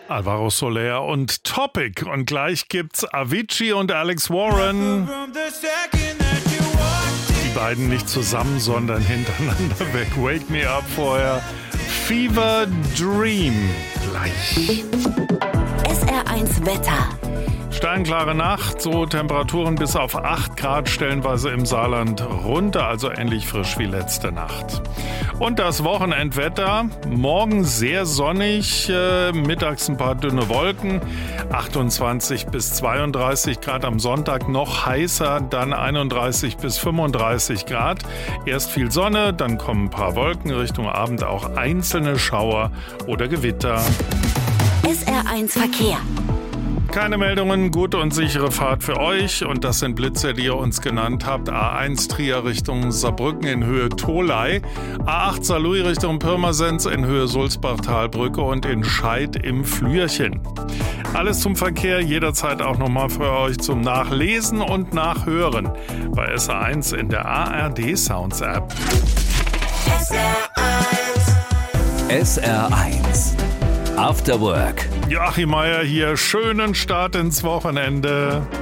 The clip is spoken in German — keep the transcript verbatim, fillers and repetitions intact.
Alvaro Soler und Topic. Und gleich gibt's Avicii und Alex Warren. Die beiden nicht zusammen, sondern hintereinander weg. Wake Me Up vorher. Fever Dream. Gleich. S R eins Wetter. Sternklare Nacht, so Temperaturen bis auf acht Grad, stellenweise im Saarland runter, also ähnlich frisch wie letzte Nacht. Und das Wochenendwetter, morgen sehr sonnig, äh, mittags ein paar dünne Wolken, achtundzwanzig bis zweiunddreißig Grad, am Sonntag noch heißer, dann einunddreißig bis fünfunddreißig Grad. Erst viel Sonne, dann kommen ein paar Wolken, Richtung Abend auch einzelne Schauer oder Gewitter. S R eins Verkehr. Keine Meldungen, gute und sichere Fahrt für euch. Und das sind Blitze, die ihr uns genannt habt. A eins Trier Richtung Saarbrücken in Höhe Tholey. A acht Saarlouis Richtung Pirmasens in Höhe Sulzbachtalbrücke und in Scheid im Flürchen. Alles zum Verkehr, jederzeit auch nochmal für euch zum Nachlesen und Nachhören bei S R eins in der A R D Sounds App. S R eins. S R eins. After Work. Joachim Meier hier, schönen Start ins Wochenende.